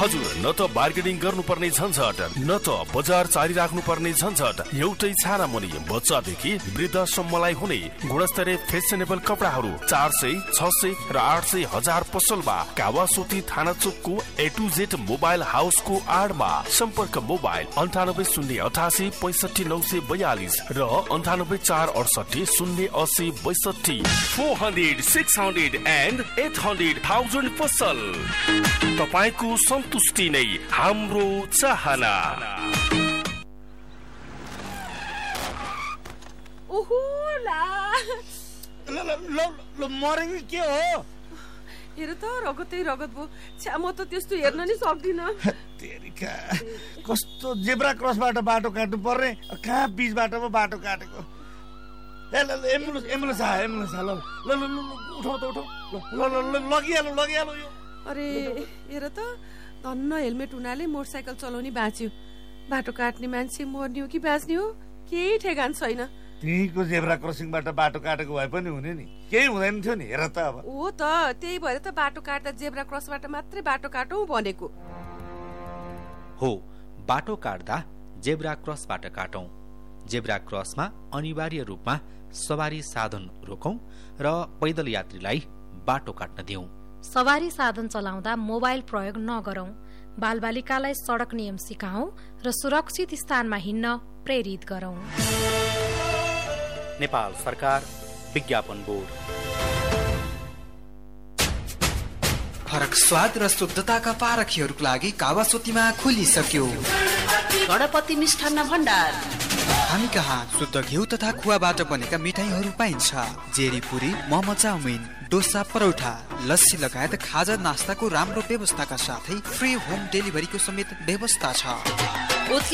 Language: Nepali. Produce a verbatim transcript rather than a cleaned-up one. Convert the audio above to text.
हजुर, न त बार्गेनिङ गर्नुपर्ने झन्झट, न त बजार चालिराख्नु पर्ने झन्झट। एउटै छाना मुनि बच्चादेखि वृद्धसम्मलाई हुने गुणस्तरीय फेसनेबल कपडाहरू चार सय, छ सय र आठ सय हजार पसलमा। कावासोती थाना चोकको ए टू जेड मोबाइल हाउसको आडमा। सम्पर्क मोबाइल अन्ठानब्बे शून्य अठासी पैसठी नौ सय बयालिस र अन्ठानब्बे चार अडसठी शून्य असी बैसठी। Four hundred six hundred and at hundred thousand पसल। तपाईँको सन्तुष्टि नै हाम्रो चाहना। ओहो ला ल ल ल ल मरेको के हो? हेर त रगतै रगत भयो। छ्या म त त्यस्तो हेर्न नि सक्दिन। तेरिका कस्तो जेब्रा क्रसबाट बाटो काट्नु पर्ने, कहाँ बीचबाट पो बाटो काटेको। ए ल ल एम्बुलेन्स एम्बुलेन्स आ एम्बुलेन्स आ ल ल ल ल उठाउ त उठाउ ल ल ल लगिहाल्नु लगिहाल्नु यो। अरे हेर त धन्न हेलमेट हुनाले मोटरसाइकल चलाउने बाँच्यो। बाटो काट्ने मान्छे मर्ने हो कि बाँच्ने हो केही ठेगान छैन। त्यहीको जेब्रा क्रसिङबाट बाटो काटेको भए पनि हुने नि, केही हुँदैन थियो नि। हेर त अब हो त त्यही भएर त बाटो काट्दा जेब्रा क्रसबाट मात्रै बाटो काटौँ भनेको हो। बाटो काट्दा जेब्रा क्रसबाट काटौं। जेब्रा क्रसमा अनिवार्य रूपमा सवारी साधन रोकौं र पैदल यात्रीलाई बाटो काट्न दिउँ। सवारी साधन चलाउँदा मोबाइल प्रयोग नगरौं। बालबालिकालाई सड़क नियम सिकाऊ र सुरक्षित स्थानमा हिँड्न प्रेरित गरौं। नेपाल सरकार विज्ञापन बोर्ड। फरक स्वाद र शुद्धताका पारखीहरूको लागि कावासोतीमा खुलिसक्यो गणपति मिष्ठान्न भण्डार। हामी कहाँ शुद्ध घिउ तथा खुवाबाट बनेका मिठाईहरू पाइन्छ। जेरीपुरी, मोमो, चाउमिन, डोसा, परौठा, लस्सी लगायत खाजा नास्ताको राम्रो व्यवस्थाका साथै फ्री होम डेलिभरीको समेत व्यवस्था छ।